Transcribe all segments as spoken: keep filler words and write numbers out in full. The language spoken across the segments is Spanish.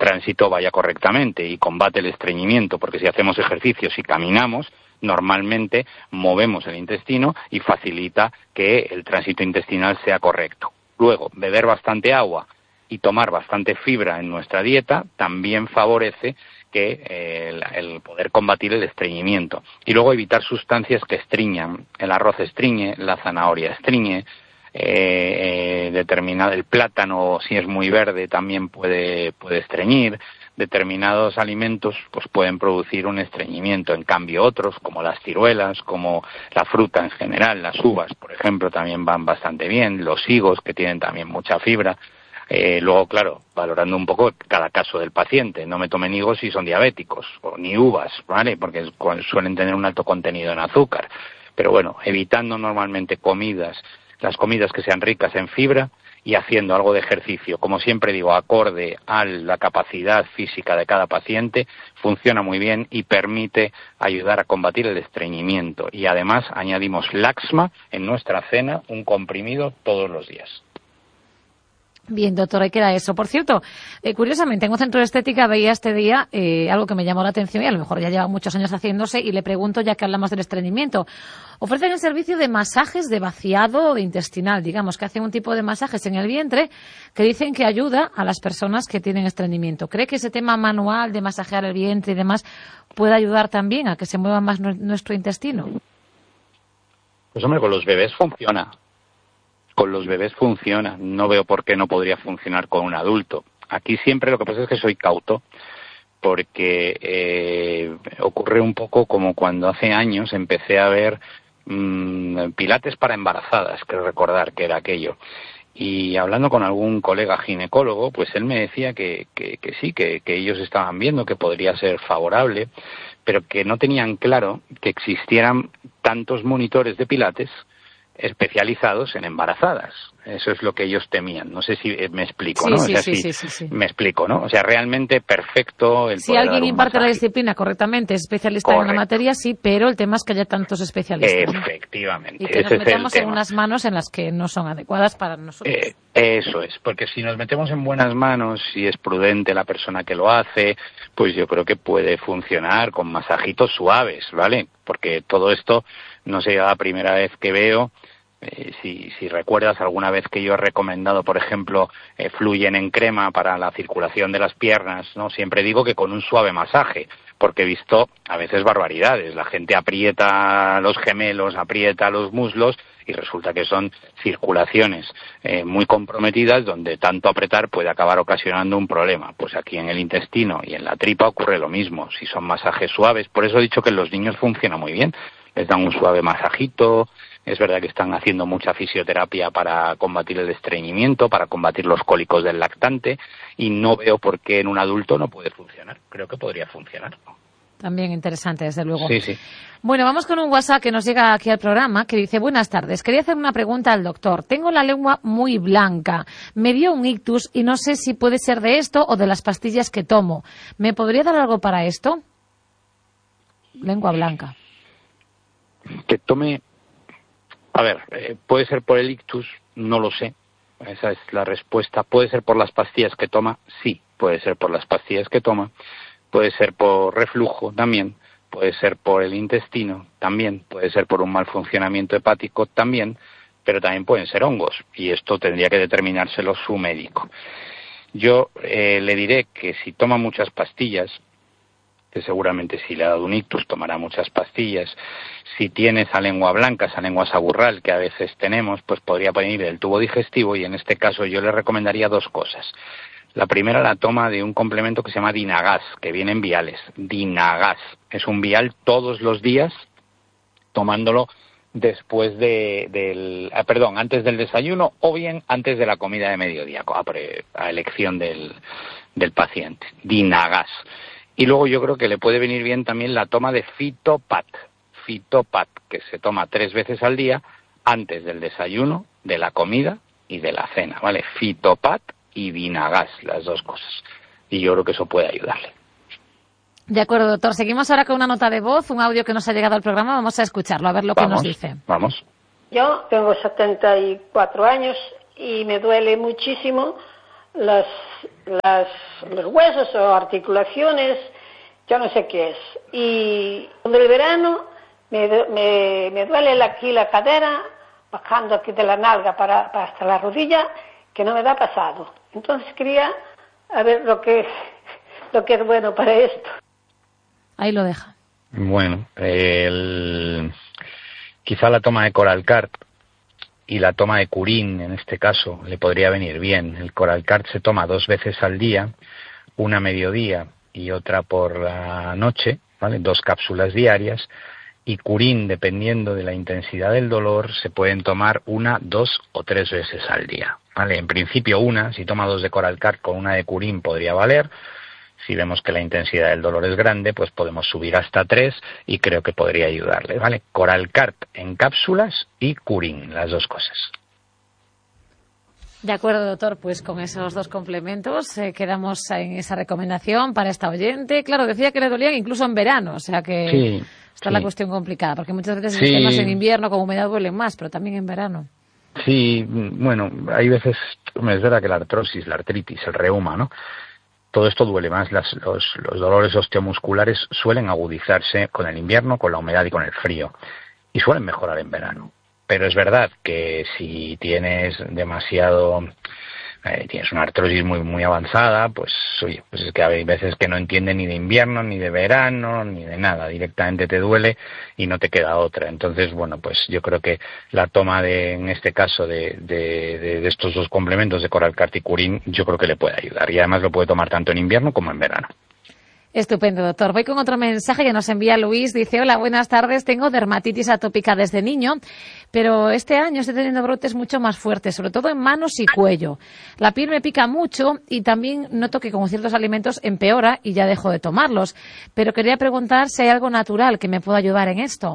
tránsito vaya correctamente y combate el estreñimiento, porque si hacemos ejercicios y caminamos, normalmente movemos el intestino y facilita que el tránsito intestinal sea correcto. Luego, beber bastante agua y tomar bastante fibra en nuestra dieta también favorece que eh, el, el poder combatir el estreñimiento. Y luego evitar sustancias que estreñan. El arroz estreñe, la zanahoria estreñe, eh, eh, determinado el plátano, si es muy verde, también puede, puede estreñir. Determinados alimentos pues pueden producir un estreñimiento. En cambio, otros, como las ciruelas, como la fruta en general, las uvas, por ejemplo, también van bastante bien. Los higos, que tienen también mucha fibra. Eh, luego, claro, valorando un poco cada caso del paciente. No me tomen higos si son diabéticos, o ni uvas, ¿vale? Porque suelen tener un alto contenido en azúcar. Pero bueno, evitando normalmente comidas, las comidas que sean ricas en fibra y haciendo algo de ejercicio, como siempre digo, acorde a la capacidad física de cada paciente, funciona muy bien y permite ayudar a combatir el estreñimiento. Y además añadimos Laxma en nuestra cena, un comprimido todos los días. Bien, doctora, ¿qué era eso? Por cierto, eh, curiosamente, en un centro de estética veía este día eh, algo que me llamó la atención y a lo mejor ya lleva muchos años haciéndose y le pregunto, ya que hablamos del estreñimiento. Ofrecen el servicio de masajes de vaciado intestinal, digamos, que hacen un tipo de masajes en el vientre que dicen que ayuda a las personas que tienen estreñimiento. ¿Cree que ese tema manual de masajear el vientre y demás puede ayudar también a que se mueva más nuestro intestino? Pues hombre, con los bebés funciona. Con los bebés funciona, no veo por qué no podría funcionar con un adulto. Aquí siempre lo que pasa es que soy cauto, porque eh, ocurre un poco como cuando hace años empecé a ver mmm, pilates para embarazadas, creo recordar que era aquello. Y hablando con algún colega ginecólogo, pues él me decía que, que, que sí, que, que ellos estaban viendo que podría ser favorable, pero que no tenían claro que existieran tantos monitores de pilates especializados en embarazadas. Eso es lo que ellos temían. No sé si me explico, sí, ¿no? Sí, o sea, sí, si sí, sí, sí. Me explico, ¿no? O sea, realmente perfecto el Si poder alguien dar un imparte masaje. la disciplina correctamente, es especialista Correcto. en la materia, sí, pero el tema es que haya tantos especialistas, ¿no? Efectivamente. Y que ese nos metamos es el en tema. unas manos en las que no son adecuadas para nosotros. Eh, eso es, porque si nos metemos en buenas manos, si es prudente la persona que lo hace, pues yo creo que puede funcionar con masajitos suaves, ¿vale? Porque todo esto no sé, la primera vez que veo. Eh, si, si recuerdas alguna vez que yo he recomendado, por ejemplo, eh, Fluyen en crema para la circulación de las piernas, ¿no? Siempre digo que con un suave masaje, porque he visto a veces barbaridades. La gente aprieta los gemelos, aprieta los muslos y resulta que son circulaciones eh, muy comprometidas donde tanto apretar puede acabar ocasionando un problema. Pues aquí en el intestino y en la tripa ocurre lo mismo, si son masajes suaves. Por eso he dicho que en los niños funciona muy bien. Les dan un suave masajito. Es verdad que están haciendo mucha fisioterapia para combatir el estreñimiento, para combatir los cólicos del lactante, y no veo por qué en un adulto no puede funcionar. Creo que podría funcionar. También interesante, desde luego. Sí, sí. Bueno, vamos con un WhatsApp que nos llega aquí al programa, que dice: buenas tardes, quería hacer una pregunta al doctor. Tengo la lengua muy blanca, me dio un ictus y no sé si puede ser de esto o de las pastillas que tomo. ¿Me podría dar algo para esto? Lengua blanca. Que tome... A ver, eh, puede ser por el ictus, no lo sé. Esa es la respuesta. ¿Puede ser por las pastillas que toma? Sí, puede ser por las pastillas que toma. Puede ser por reflujo también. Puede ser por el intestino también. Puede ser por un mal funcionamiento hepático también. Pero también pueden ser hongos. Y esto tendría que determinárselo su médico. Yo eh, le diré que si toma muchas pastillas, que seguramente si le ha dado un ictus tomará muchas pastillas. Si tiene esa lengua blanca, esa lengua saburral que a veces tenemos, pues podría venir del tubo digestivo, y en este caso yo le recomendaría dos cosas. La primera, la toma de un complemento que se llama Dinagas, que viene en viales. Dinagas es un vial todos los días, tomándolo después de, del, ah, perdón, antes del desayuno o bien antes de la comida de mediodía, a, pre, a elección del, del paciente. Dinagas. Y luego yo creo que le puede venir bien también la toma de Fitopat, Fitopat, que se toma tres veces al día, antes del desayuno, de la comida y de la cena, ¿vale? Fitopat y Dinagas, las dos cosas. Y yo creo que eso puede ayudarle. De acuerdo, doctor. Seguimos ahora con una nota de voz, un audio que nos ha llegado al programa. Vamos a escucharlo, a ver lo vamos, que nos dice. Vamos. Yo tengo setenta y cuatro años y me duele muchísimo las, las, los huesos o articulaciones, yo no sé qué es. Y en el verano me, me, me duele aquí la cadera, bajando aquí de la nalga para, para hasta la rodilla, que no me da pasado. Entonces quería a ver lo que, lo que es bueno para esto. Ahí lo deja. Bueno, el... quizá la toma de Coralcart y la toma de Curín, en este caso, le podría venir bien. El Coralcart se toma dos veces al día, una a mediodía y otra por la noche, ¿vale? Dos cápsulas diarias. Y Curín, dependiendo de la intensidad del dolor, se pueden tomar una, dos o tres veces al día, ¿vale? En principio una, si toma dos de Coralcart con una de Curín podría valer. Si vemos que la intensidad del dolor es grande, pues podemos subir hasta tres y creo que podría ayudarle, ¿vale? Coralcart en cápsulas y Curín, las dos cosas. De acuerdo, doctor, pues con esos dos complementos eh, quedamos en esa recomendación para esta oyente. Claro, decía que le dolían incluso en verano, o sea que sí, está sí. la cuestión complicada, porque muchas veces sí. los temas en invierno con humedad duelen más, pero también en verano. Sí, bueno, hay veces, es verdad que la artrosis, la artritis, el reuma, ¿no? Todo esto duele más, Las, los, los dolores osteomusculares suelen agudizarse con el invierno, con la humedad y con el frío, y suelen mejorar en verano. Pero es verdad que si tienes demasiado, eh, tienes una artrosis muy muy avanzada, pues oye, pues es que hay veces que no entiende ni de invierno, ni de verano, ni de nada, directamente te duele y no te queda otra. Entonces, bueno, pues yo creo que la toma de, en este caso, de, de, de, de estos dos complementos de Coralcart y Curín, yo creo que le puede ayudar. Y además lo puede tomar tanto en invierno como en verano. Estupendo, doctor. Voy con otro mensaje que nos envía Luis. Dice, hola, buenas tardes. Tengo dermatitis atópica desde niño, pero este año estoy teniendo brotes mucho más fuertes, sobre todo en manos y cuello. La piel me pica mucho y también noto que con ciertos alimentos empeora y ya dejo de tomarlos. Pero quería preguntar si hay algo natural que me pueda ayudar en esto.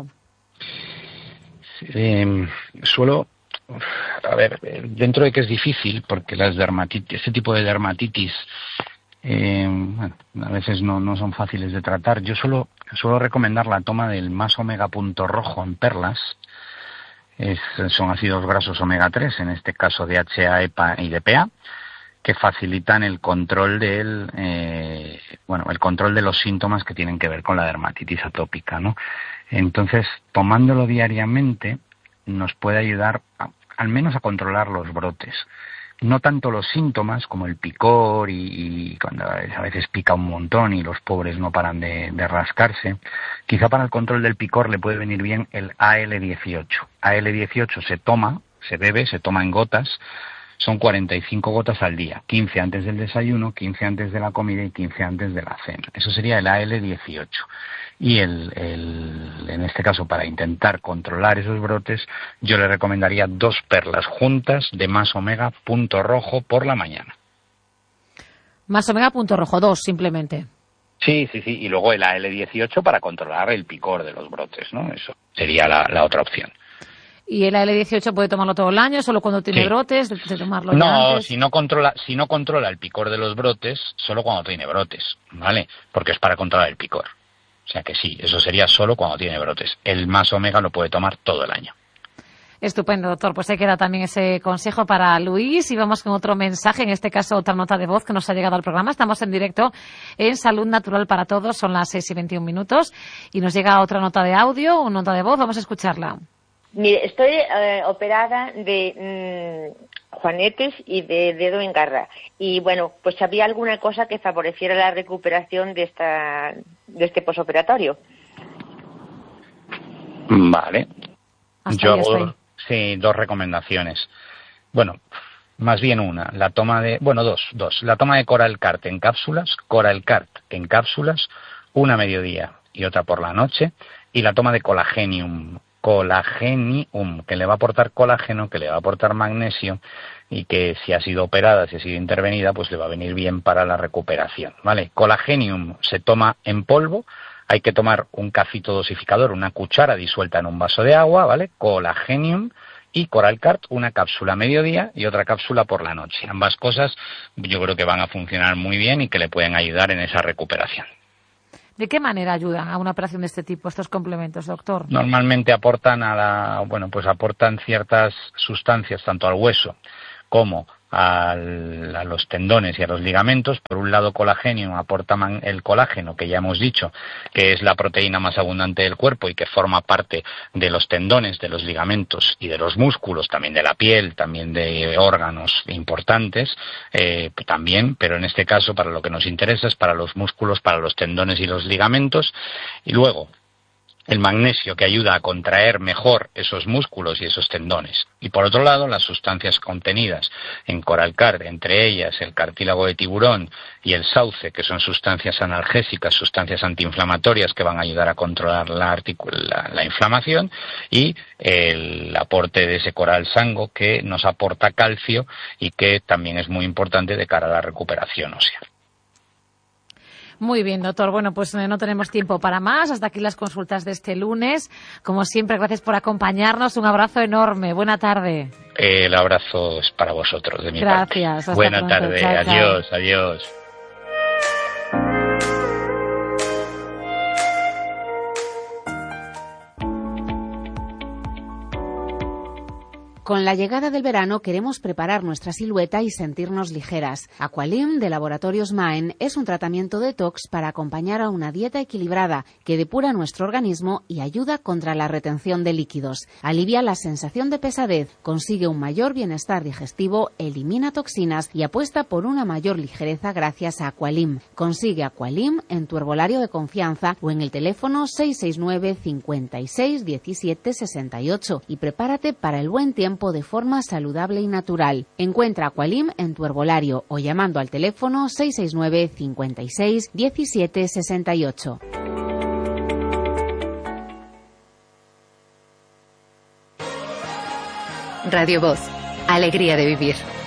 Eh, suelo... A ver, dentro de que es difícil, porque las dermatitis, este tipo de dermatitis... Eh, bueno, a veces no, no son fáciles de tratar. Yo suelo, suelo recomendar la toma del más omega punto rojo en perlas. Es, son ácidos grasos omega tres, en este caso D H A, E P A y D P A, que facilitan el control del, eh, bueno, el control de los síntomas que tienen que ver con la dermatitis atópica, ¿no? Entonces, tomándolo diariamente nos puede ayudar a, al menos a controlar los brotes. No tanto los síntomas como el picor y, y cuando a veces pica un montón y los pobres no paran de, de rascarse. Quizá para el control del picor le puede venir bien el A L dieciocho. A L dieciocho se toma, se bebe, se toma en gotas. Son cuarenta y cinco gotas al día, quince antes del desayuno, quince antes de la comida y quince antes de la cena. Eso sería el A L dieciocho. Y el, el, en este caso, para intentar controlar esos brotes, yo le recomendaría dos perlas juntas de más omega punto rojo por la mañana. Más omega punto rojo, dos simplemente. Sí, sí, sí. Y luego el A L dieciocho para controlar el picor de los brotes, ¿no? Eso sería la, la otra opción. ¿Y el A L dieciocho puede tomarlo todo el año, solo cuando tiene sí. brotes, de, de tomarlo no, ya antes? si no controla, si no controla el picor de los brotes, solo cuando tiene brotes, ¿vale? Porque es para controlar el picor. O sea que sí, eso sería solo cuando tiene brotes. El más omega lo puede tomar todo el año. Estupendo, doctor. Pues ahí queda también ese consejo para Luis. Y vamos con otro mensaje, en este caso otra nota de voz que nos ha llegado al programa. Estamos en directo en Salud Natural para Todos, son las seis y veintiún minutos. Y nos llega otra nota de audio, una nota de voz, vamos a escucharla. Mire, estoy eh, operada de mmm, juanetes y de dedo en garra. Y bueno, pues había alguna cosa que favoreciera la recuperación de esta de este posoperatorio. Vale. Hasta Yo ahí hago estoy. sí, dos recomendaciones. Bueno, más bien una, la toma de, bueno, dos, dos. La toma de Coralcart en cápsulas, Coralcart en cápsulas, una a mediodía y otra por la noche, y la toma de Colagenium. Colagenium, que le va a aportar colágeno, que le va a aportar magnesio y que si ha sido operada, si ha sido intervenida, pues le va a venir bien para la recuperación, ¿vale? Colagenium se toma en polvo, hay que tomar un cafito dosificador, una cuchara disuelta en un vaso de agua, ¿vale? Colagenium y Coralcart, una cápsula a mediodía y otra cápsula por la noche. Ambas cosas yo creo que van a funcionar muy bien y que le pueden ayudar en esa recuperación. ¿De qué manera ayudan a una operación de este tipo estos complementos, doctor? Normalmente aportan a la, bueno, pues aportan ciertas sustancias tanto al hueso como al, a los tendones y a los ligamentos. Por un lado, colágeno aporta man, el colágeno, que ya hemos dicho que es la proteína más abundante del cuerpo y que forma parte de los tendones, de los ligamentos y de los músculos, también de la piel, también de órganos importantes, eh, también, pero en este caso para lo que nos interesa es para los músculos, para los tendones y los ligamentos. Y luego el magnesio, que ayuda a contraer mejor esos músculos y esos tendones. Y por otro lado, las sustancias contenidas en Coralcar, entre ellas el cartílago de tiburón y el sauce, que son sustancias analgésicas, sustancias antiinflamatorias que van a ayudar a controlar la, la, la inflamación, y el aporte de ese coral sango, que nos aporta calcio y que también es muy importante de cara a la recuperación ósea. Muy bien, doctor. Bueno, pues eh, no tenemos tiempo para más. Hasta aquí las consultas de este lunes. Como siempre, gracias por acompañarnos. Un abrazo enorme. Buena tarde. Eh, el abrazo es para vosotros, de mi gracias, parte. Buena pronto. tarde. Chao, adiós, chao. adiós. Con la llegada del verano queremos preparar nuestra silueta y sentirnos ligeras. Aqualim de Laboratorios Maen es un tratamiento detox para acompañar a una dieta equilibrada que depura nuestro organismo y ayuda contra la retención de líquidos. Alivia la sensación de pesadez, consigue un mayor bienestar digestivo, elimina toxinas y apuesta por una mayor ligereza gracias a Aqualim. Consigue Aqualim en tu herbolario de confianza o en el teléfono seis seis nueve, cincuenta y seis, diecisiete, sesenta y ocho y prepárate para el buen tiempo de forma saludable y natural. Encuentra Aqualim en tu herbolario o llamando al teléfono seis seis nueve, cincuenta y seis, diecisiete, sesenta y ocho. Radio Voz, alegría de vivir.